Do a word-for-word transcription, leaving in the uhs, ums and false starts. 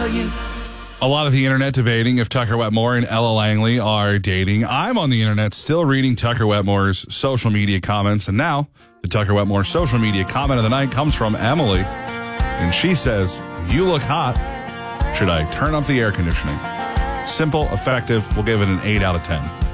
you. A lot of the internet debating if Tucker Wetmore and Ella Langley are dating. I'm on the internet still reading Tucker Wetmore's social media comments. And now the Tucker Wetmore social media comment of the night comes from Emily. And she says, "You look hot. Should I turn up the air conditioning?" Simple, effective. We'll give it an eight out of ten.